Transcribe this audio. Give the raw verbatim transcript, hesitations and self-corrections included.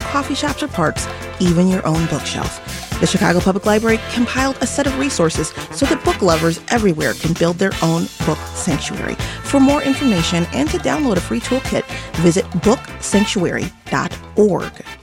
coffee shops or parks, even your own bookshelf. The Chicago Public Library compiled a set of resources so that book lovers everywhere can build their own book sanctuary. For more information and to download a free toolkit, visit book sanctuary dot org.